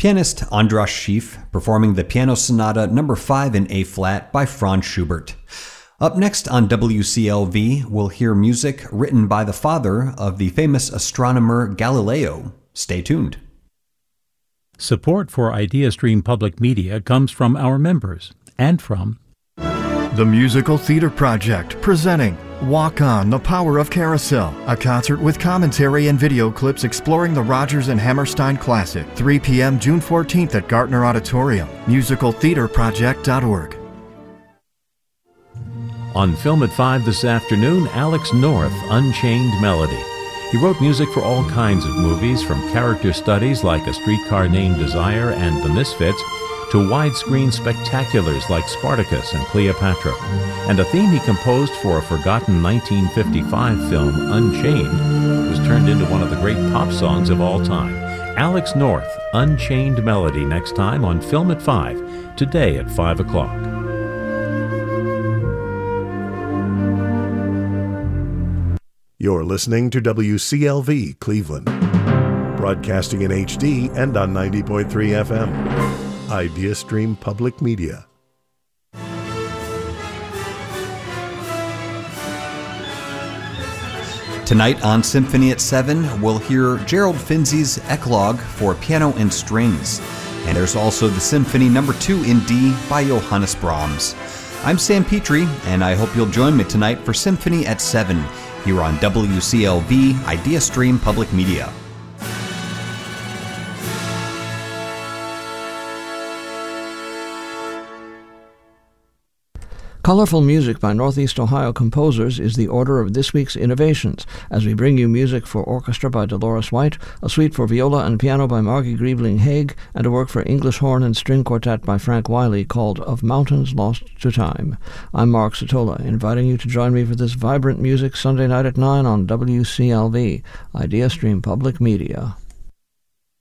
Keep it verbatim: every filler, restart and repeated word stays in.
Pianist Andras Schiff performing the Piano Sonata number five in A-flat by Franz Schubert. Up next on W C L V, we'll hear music written by the father of the famous astronomer Galileo. Stay tuned. Support for IdeaStream Public Media comes from our members and from The Musical Theater Project, presenting Walk On, The Power of Carousel, a concert with commentary and video clips exploring the Rodgers and Hammerstein classic, three p.m. June fourteenth at Gartner Auditorium, musical theater project dot org. On Film at five this afternoon, Alex North, Unchained Melody. He wrote music for all kinds of movies, from character studies like A Streetcar Named Desire and The Misfits, to widescreen spectaculars like Spartacus and Cleopatra. And a theme he composed for a forgotten nineteen fifty-five film, Unchained, was turned into one of the great pop songs of all time. Alex North, Unchained Melody, next time on Film at five, today at five o'clock. You're listening to W C L V Cleveland, broadcasting in H D and on ninety point three F M. IdeaStream Public Media. Tonight on Symphony at seven, we'll hear Gerald Finzi's Eclogue for piano and strings. And there's also the Symphony number two in D by Johannes Brahms. I'm Sam Petrie, and I hope you'll join me tonight for Symphony at seven. Here on W C L V, IdeaStream Public Media. Colorful music by Northeast Ohio composers is the order of this week's innovations, as we bring you music for orchestra by Dolores White, a suite for viola and piano by Margie Griebling-Haig, and a work for English horn and string quartet by Frank Wiley called Of Mountains Lost to Time. I'm Mark Sotola, inviting you to join me for this vibrant music Sunday night at nine on W C L V, IdeaStream Public Media.